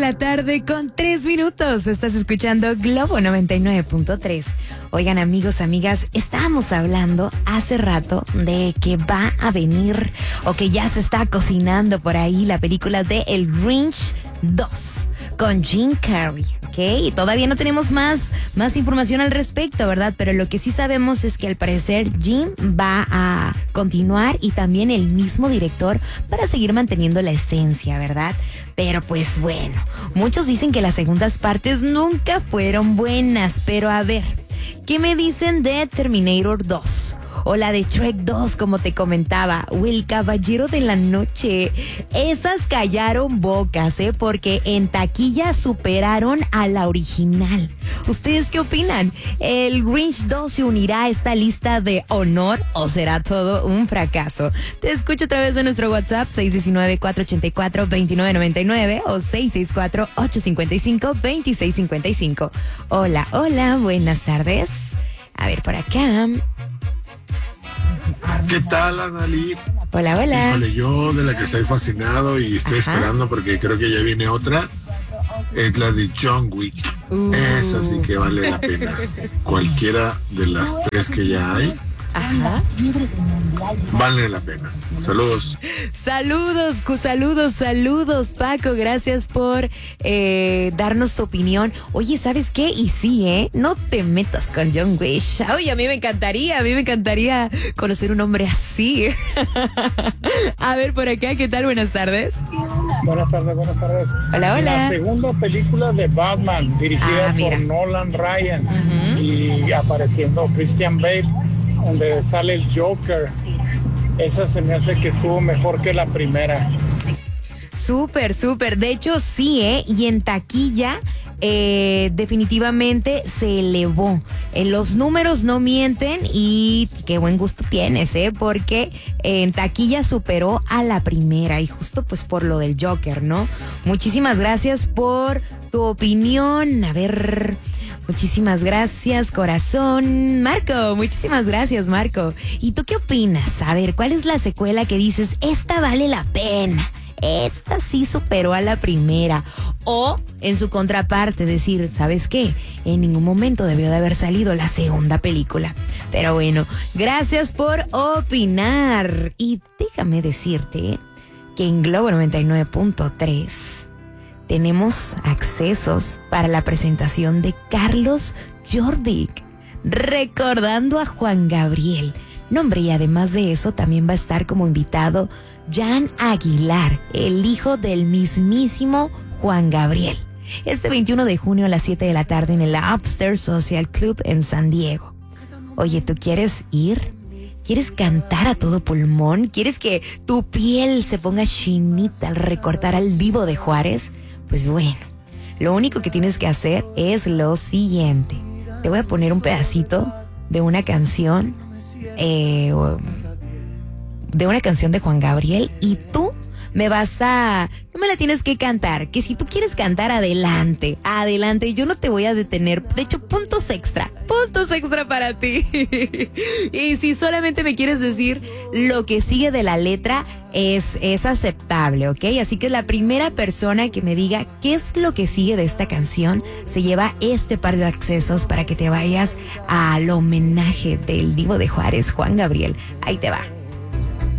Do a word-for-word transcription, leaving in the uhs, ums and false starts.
la tarde con tres minutos. Estás escuchando Globo noventa y nueve punto tres. Oigan, amigos, amigas, estábamos hablando hace rato de que va a venir o que ya se está cocinando por ahí la película de El Grinch dos con Jim Carrey. Ok, todavía no tenemos más, más información al respecto, ¿verdad? Pero lo que sí sabemos es que al parecer Jim va a continuar y también el mismo director para seguir manteniendo la esencia, ¿verdad? Pero pues bueno, muchos dicen que las segundas partes nunca fueron buenas, pero a ver, ¿qué me dicen de Terminator dos? O la de Shrek dos, como te comentaba, o El Caballero de la Noche. Esas callaron bocas, ¿eh? Porque en taquilla superaron a la original. ¿Ustedes qué opinan? ¿El Grinch dos se unirá a esta lista de honor o será todo un fracaso? Te escucho a través de nuestro WhatsApp seis uno nueve, cuatro ocho cuatro, dos nueve nueve nueve o seis seis cuatro, ocho cinco cinco, dos seis cinco cinco. Hola, hola, buenas tardes. A ver, por acá. ¿Qué tal, Analí? Hola, hola. Híjole, yo de la que estoy fascinado y estoy Ajá. esperando porque creo que ya viene otra, es la de John Wick. Uh. Esa sí que vale la pena. Cualquiera de las tres que ya hay, Ajá. vale la pena. Saludos. Saludos, saludos, saludos, Paco. Gracias por eh, darnos tu opinión. Oye, ¿sabes qué? Y sí, ¿eh? No te metas con John Wick. Oye, a mí me encantaría, a mí me encantaría conocer un hombre así. A ver, por acá, ¿qué tal? Buenas tardes. Buenas tardes, buenas tardes. Hola, hola. La segunda película de Batman, dirigida ah, por Nolan Ryan uh-huh. y apareciendo Christian Bale, donde sale el Joker. Esa se me hace que estuvo mejor que la primera. Súper, súper. De hecho, sí, ¿eh? Y en taquilla eh, definitivamente se elevó. En los números no mienten y qué buen gusto tienes, ¿eh? Porque en taquilla superó a la primera y justo pues por lo del Joker, ¿no? Muchísimas gracias por tu opinión. A ver... Muchísimas gracias, corazón. Marco, muchísimas gracias, Marco. ¿Y tú qué opinas? A ver, ¿cuál es la secuela que dices, esta vale la pena? Esta sí superó a la primera. O, en su contraparte, decir, ¿sabes qué? En ningún momento debió de haber salido la segunda película. Pero bueno, gracias por opinar. Y déjame decirte que en Globo noventa y nueve punto tres... tenemos accesos para la presentación de Carlos Jorvik, recordando a Juan Gabriel. No, hombre, y además de eso también va a estar como invitado Jan Aguilar, el hijo del mismísimo Juan Gabriel. Este veintiuno de junio a las siete de la tarde en el Upstairs Social Club en San Diego. Oye, ¿tú quieres ir? ¿Quieres cantar a todo pulmón? ¿Quieres que tu piel se ponga chinita al recordar al Divo de Juárez? Pues bueno, lo único que tienes que hacer es lo siguiente. Te voy a poner un pedacito de una canción, eh, de una canción de Juan Gabriel y tú me vas a... No me la tienes que cantar, que si tú quieres cantar, adelante, adelante, yo no te voy a detener. De hecho, puntos extra, puntos extra para ti. Y si solamente me quieres decir lo que sigue de la letra, es, es aceptable, ¿ok? Así que la primera persona que me diga qué es lo que sigue de esta canción, se lleva este par de accesos para que te vayas al homenaje del Divo de Juárez, Juan Gabriel. Ahí te va.